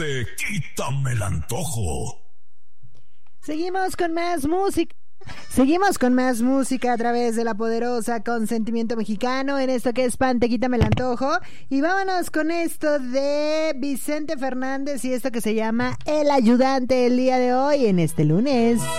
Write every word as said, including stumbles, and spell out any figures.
Te quítame el antojo. Seguimos con más música. Seguimos con más música a través de la poderosa Consentimiento Mexicano en esto que es Pan, te quítame el antojo. Y vámonos con esto de Vicente Fernández y esto que se llama El Ayudante el día de hoy en este lunes.